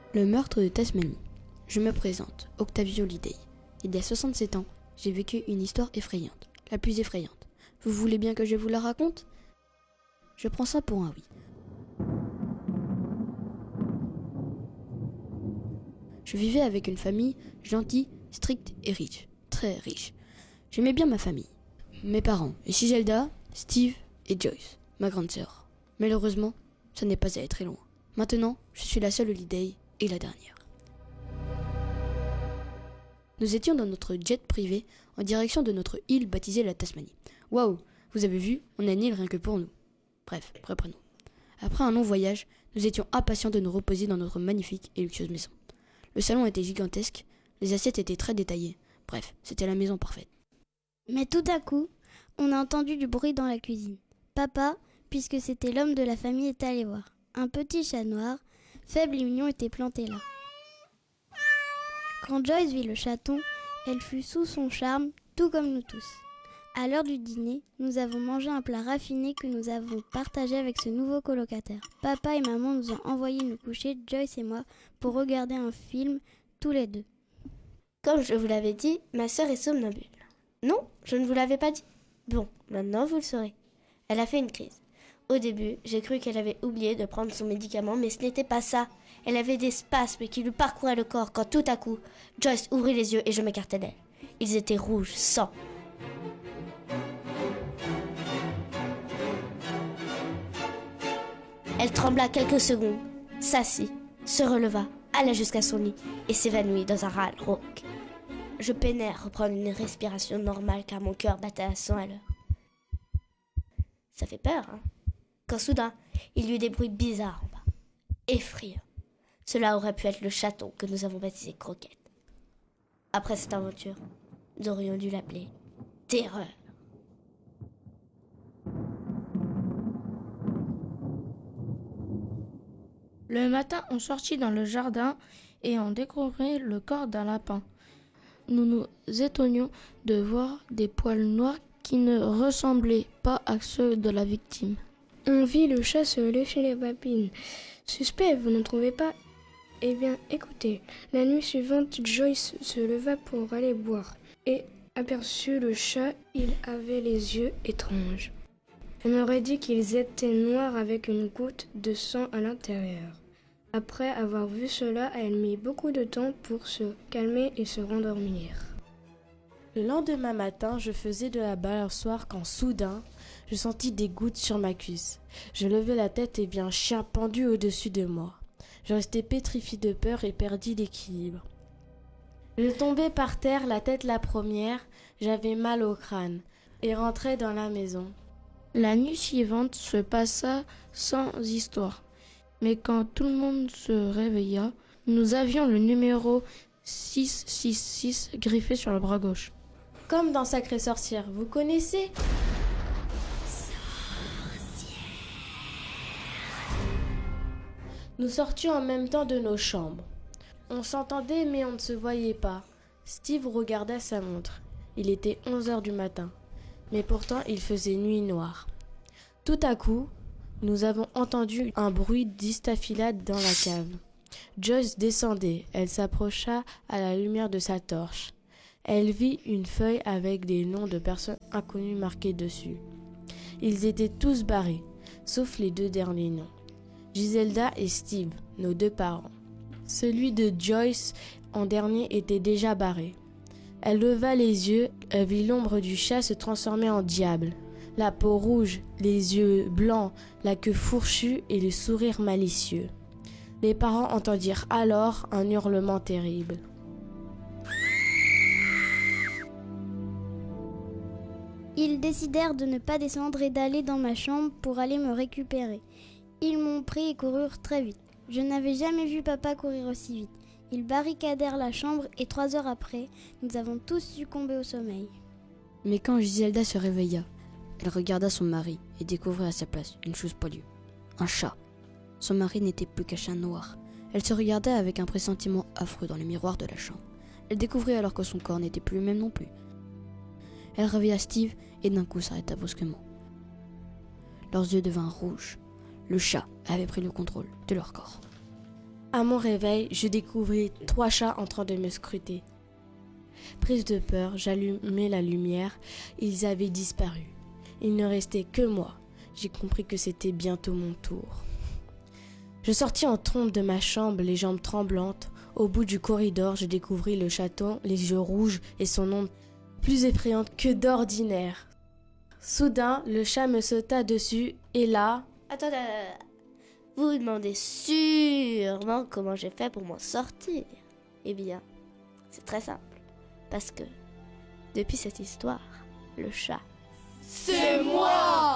Le meurtre de Tasmanie. Je me présente, Octavio Lidei. Il y a 67 ans, j'ai vécu une histoire effrayante, la plus effrayante. Vous voulez bien que je vous la raconte ? Je prends ça pour un oui. Je vivais avec une famille gentille, stricte et riche, très riche. J'aimais bien ma famille, mes parents, et Giselda, Steve et Joyce, ma grande sœur. Malheureusement, ça n'est pas allé très loin. Maintenant, je suis la seule Lidei et la dernière. Nous étions dans notre jet privé en direction de notre île baptisée la Tasmanie. Waouh, vous avez vu, on a une île rien que pour nous. Bref, reprenons. Après un long voyage, nous étions impatients de nous reposer dans notre magnifique et luxueuse maison. Le salon était gigantesque, les assiettes étaient très détaillées. Bref, c'était la maison parfaite. Mais tout à coup, on a entendu du bruit dans la cuisine. Papa, puisque c'était l'homme de la famille, est allé voir. Un petit chat noir, faible et mignon, était planté là. Quand Joyce vit le chaton, elle fut sous son charme, tout comme nous tous. À l'heure du dîner, nous avons mangé un plat raffiné que nous avons partagé avec ce nouveau colocataire. Papa et maman nous ont envoyé nous coucher, Joyce et moi, pour regarder un film, tous les deux. Comme je vous l'avais dit, ma sœur est somnambule. Non, je ne vous l'avais pas dit. Bon, maintenant vous le saurez. Elle a fait une crise. Au début, j'ai cru qu'elle avait oublié de prendre son médicament, mais ce n'était pas ça. Elle avait des spasmes qui lui parcouraient le corps quand tout à coup, Joyce ouvrit les yeux et je m'écartai d'elle. Ils étaient rouges, sang. Elle trembla quelques secondes, s'assit, se releva, alla jusqu'à son lit et s'évanouit dans un râle rauque. Je peinais à reprendre une respiration normale car mon cœur battait à 100 à l'heure. Ça fait peur, hein ? Quand soudain, il y eut des bruits bizarres en bas, effrayants. Cela aurait pu être le chaton que nous avons baptisé Croquette. Après cette aventure, nous aurions dû l'appeler Terreur. Le matin, on sortit dans le jardin et on découvrit le corps d'un lapin. Nous nous étonnions de voir des poils noirs qui ne ressemblaient pas à ceux de la victime. On vit le chat se lécher les babines. Suspect, vous ne trouvez pas ? Eh bien, écoutez, la nuit suivante, Joyce se leva pour aller boire et aperçut le chat. Il avait les yeux étranges. On aurait dit qu'ils étaient noirs avec une goutte de sang à l'intérieur. Après avoir vu cela, elle mit beaucoup de temps pour se calmer et se rendormir. Le lendemain matin, je faisais de la balançoire quand soudain, je sentis des gouttes sur ma cuisse. Je levai la tête et vis un chien pendu au-dessus de moi. Je restai pétrifié de peur et perdis l'équilibre. Je tombai par terre, la tête la première, j'avais mal au crâne et rentrai dans la maison. La nuit suivante se passa sans histoire. Mais quand tout le monde se réveilla, nous avions le numéro 666 griffé sur le bras gauche. Comme dans Sacrée Sorcière, vous connaissez ? Nous sortions en même temps de nos chambres. On s'entendait mais on ne se voyait pas. Steve regardait sa montre. Il était 11h du matin. Mais pourtant il faisait nuit noire. Tout à coup, nous avons entendu un bruit d'istafilade dans la cave. Joyce descendait. Elle s'approcha à la lumière de sa torche. Elle vit une feuille avec des noms de personnes inconnues marqués dessus. Ils étaient tous barrés, sauf les deux derniers noms. Giselda et Steve, nos deux parents. Celui de Joyce, en dernier, était déjà barré. Elle leva les yeux, elle vit l'ombre du chat se transformer en diable. La peau rouge, les yeux blancs, la queue fourchue et le sourire malicieux. Les parents entendirent alors un hurlement terrible. Ils décidèrent de ne pas descendre et d'aller dans ma chambre pour aller me récupérer. Ils m'ont pris et coururent très vite. Je n'avais jamais vu papa courir aussi vite. Ils barricadèrent la chambre et 3 heures après, nous avons tous succombé au sommeil. Mais quand Giselda se réveilla, elle regarda son mari et découvrit à sa place une chose poilue, un chat. Son mari n'était plus qu'un chat noir. Elle se regardait avec un pressentiment affreux dans le miroir de la chambre. Elle découvrit alors que son corps n'était plus le même non plus. Elle réveilla Steve et d'un coup s'arrêta brusquement. Leurs yeux devinrent rouges. Le chat avait pris le contrôle de leur corps. À mon réveil, je découvris 3 chats en train de me scruter. Prise de peur, j'allumai la lumière. Ils avaient disparu. Il ne restait que moi. J'ai compris que c'était bientôt mon tour. Je sortis en trombe de ma chambre, les jambes tremblantes. Au bout du corridor, je découvris le chaton, les yeux rouges et son ombre plus effrayante que d'ordinaire. Soudain, le chat me sauta dessus et là... Attends, vous vous demandez sûrement comment j'ai fait pour m'en sortir. Eh bien, c'est très simple. Parce que, depuis cette histoire, le chat... C'est moi!